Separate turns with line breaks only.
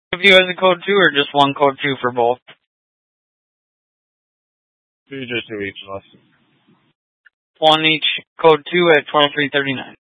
Give you as a code 2 or just one code 2 for both?
Just 2 each of us.
One each, code 2 at 2339.